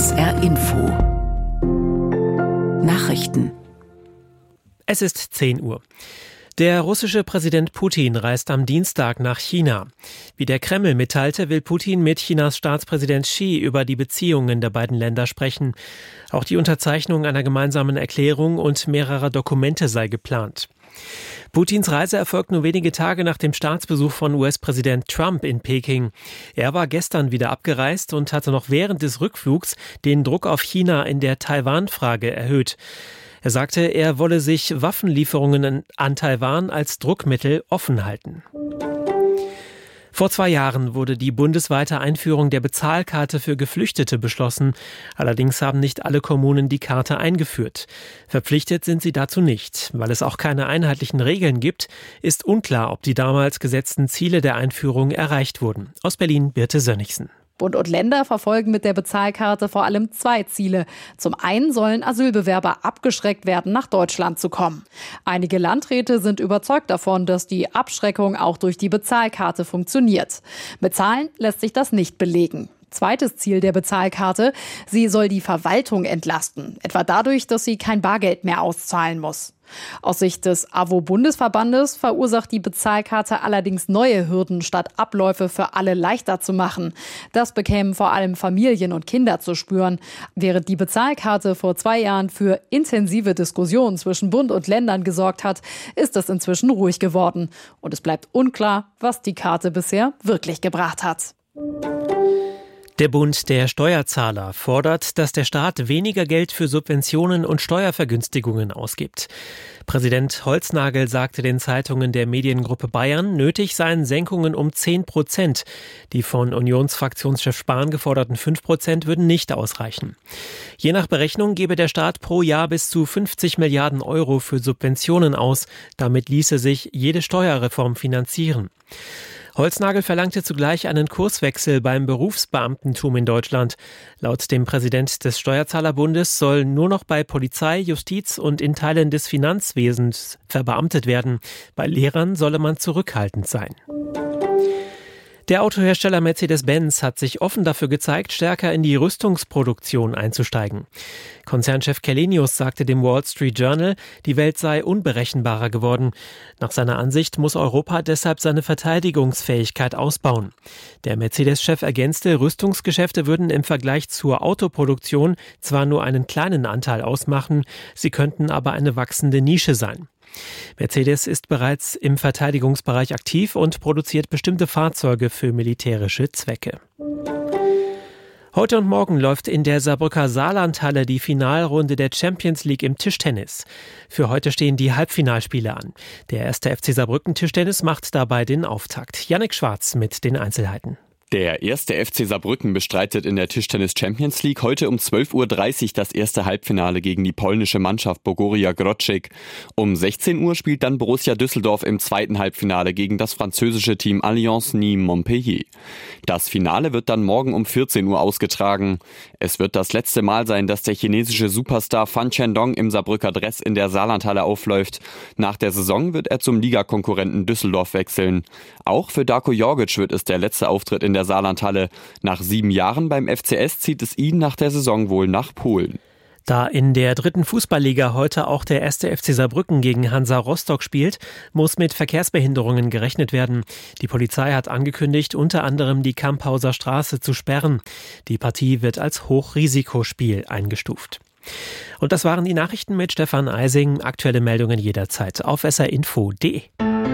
SR Info Nachrichten. Es ist 10 Uhr. Der russische Präsident Putin reist am Dienstag nach China. Wie der Kreml mitteilte, will Putin mit Chinas Staatspräsident Xi über die Beziehungen der beiden Länder sprechen. Auch die Unterzeichnung einer gemeinsamen Erklärung und mehrerer Dokumente sei geplant. Putins Reise erfolgt nur wenige Tage nach dem Staatsbesuch von US-Präsident Trump in Peking. Er war gestern wieder abgereist und hatte noch während des Rückflugs den Druck auf China in der Taiwan-Frage erhöht. Er sagte, er wolle sich Waffenlieferungen an Taiwan als Druckmittel offen halten. Vor 2 Jahren wurde die bundesweite Einführung der Bezahlkarte für Geflüchtete beschlossen. Allerdings haben nicht alle Kommunen die Karte eingeführt. Verpflichtet sind sie dazu nicht. Weil es auch keine einheitlichen Regeln gibt, ist unklar, ob die damals gesetzten Ziele der Einführung erreicht wurden. Aus Berlin, Birte Sönnigsen. Bund und Länder verfolgen mit der Bezahlkarte vor allem 2 Ziele. Zum einen sollen Asylbewerber abgeschreckt werden, nach Deutschland zu kommen. Einige Landräte sind überzeugt davon, dass die Abschreckung auch durch die Bezahlkarte funktioniert. Mit Zahlen lässt sich das nicht belegen. Zweites Ziel der Bezahlkarte: sie soll die Verwaltung entlasten, etwa dadurch, dass sie kein Bargeld mehr auszahlen muss. Aus Sicht des AWO-Bundesverbandes verursacht die Bezahlkarte allerdings neue Hürden, statt Abläufe für alle leichter zu machen. Das bekämen vor allem Familien und Kinder zu spüren. Während die Bezahlkarte vor 2 Jahren für intensive Diskussionen zwischen Bund und Ländern gesorgt hat, ist es inzwischen ruhig geworden. Und es bleibt unklar, was die Karte bisher wirklich gebracht hat. Der Bund der Steuerzahler fordert, dass der Staat weniger Geld für Subventionen und Steuervergünstigungen ausgibt. Präsident Holznagel sagte den Zeitungen der Mediengruppe Bayern, nötig seien Senkungen um 10%. Die von Unionsfraktionschef Spahn geforderten 5% würden nicht ausreichen. Je nach Berechnung gebe der Staat pro Jahr bis zu 50 Milliarden Euro für Subventionen aus. Damit ließe sich jede Steuerreform finanzieren. Holznagel verlangte zugleich einen Kurswechsel beim Berufsbeamtentum in Deutschland. Laut dem Präsident des Steuerzahlerbundes soll nur noch bei Polizei, Justiz und in Teilen des Finanzwesens verbeamtet werden. Bei Lehrern solle man zurückhaltend sein. Der Autohersteller Mercedes-Benz hat sich offen dafür gezeigt, stärker in die Rüstungsproduktion einzusteigen. Konzernchef Källenius sagte dem Wall Street Journal, die Welt sei unberechenbarer geworden. Nach seiner Ansicht muss Europa deshalb seine Verteidigungsfähigkeit ausbauen. Der Mercedes-Chef ergänzte, Rüstungsgeschäfte würden im Vergleich zur Autoproduktion zwar nur einen kleinen Anteil ausmachen, sie könnten aber eine wachsende Nische sein. Mercedes ist bereits im Verteidigungsbereich aktiv und produziert bestimmte Fahrzeuge für militärische Zwecke. Heute und morgen läuft in der Saarbrücker Saarlandhalle die Finalrunde der Champions League im Tischtennis. Für heute stehen die Halbfinalspiele an. Der 1. FC Saarbrücken Tischtennis macht dabei den Auftakt. Jannik Schwarz mit den Einzelheiten. Der 1. FC Saarbrücken bestreitet in der Tischtennis Champions League heute um 12.30 Uhr das erste Halbfinale gegen die polnische Mannschaft Bogoria Grodzic. Um 16 Uhr spielt dann Borussia Düsseldorf im zweiten Halbfinale gegen das französische Team Alliance Nîmes-Montpellier. Das Finale wird dann morgen um 14 Uhr ausgetragen. Es wird das letzte Mal sein, dass der chinesische Superstar Fan Qiandong im Saarbrücker Dress in der Saarlandhalle aufläuft. Nach der Saison wird er zum Ligakonkurrenten Düsseldorf wechseln. Auch für Darko Jorgic wird es der letzte Auftritt in der Saarlandhalle. Nach 7 Jahren beim FCS zieht es ihn nach der Saison wohl nach Polen. Da in der 3. Fußballliga heute auch der 1. FC Saarbrücken gegen Hansa Rostock spielt, muss mit Verkehrsbehinderungen gerechnet werden. Die Polizei hat angekündigt, unter anderem die Kamphauser Straße zu sperren. Die Partie wird als Hochrisikospiel eingestuft. Und das waren die Nachrichten mit Stefan Eising. Aktuelle Meldungen jederzeit auf srinfo.de.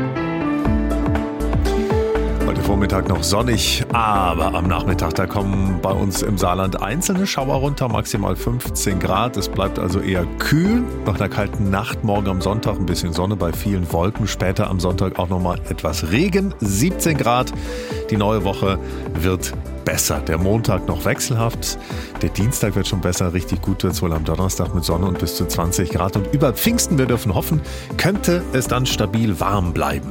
Heute Vormittag noch sonnig, aber am Nachmittag, da kommen bei uns im Saarland einzelne Schauer runter, maximal 15 Grad. Es bleibt also eher kühl. Nach einer kalten Nacht, morgen am Sonntag ein bisschen Sonne bei vielen Wolken. Später am Sonntag auch nochmal etwas Regen, 17 Grad. Die neue Woche wird besser. Der Montag noch wechselhaft. Der Dienstag wird schon besser. Richtig gut wird es wohl am Donnerstag mit Sonne und bis zu 20 Grad. Und über Pfingsten, wir dürfen hoffen, könnte es dann stabil warm bleiben.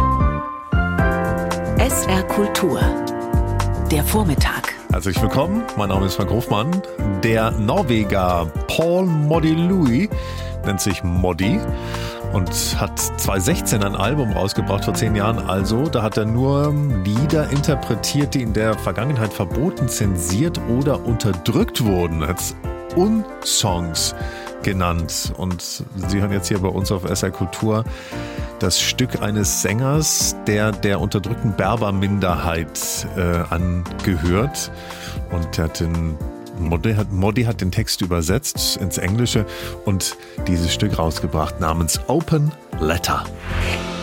SR Kultur. Der Vormittag. Herzlich willkommen, mein Name ist Frank Hofmann. Der Norweger Paul Modilui nennt sich Modi und hat 2016 ein Album rausgebracht, vor 10 Jahren also. Da hat er nur Lieder interpretiert, die in der Vergangenheit verboten, zensiert oder unterdrückt wurden. Er hat es Unsongs genannt. Und Sie hören jetzt hier bei uns auf SR Kultur das Stück eines Sängers, der unterdrückten Berberminderheit angehört. Und Modi hat den Text übersetzt ins Englische und dieses Stück rausgebracht namens Open Letter.